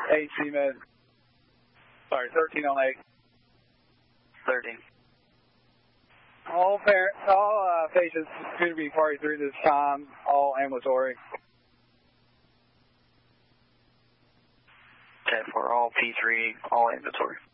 8 CMed. Sorry, 13 on 8. 13. All patients appear to be party 3 this time, all ambulatory. Okay, for all P3, all ambulatory.